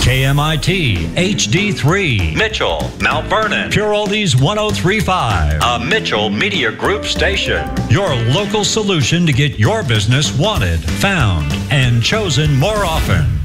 KMIT, HD3, Mitchell, Mount Vernon, Pure Oldies 1035, a Mitchell Media Group station. your local solution to get your business wanted, found, and chosen more often.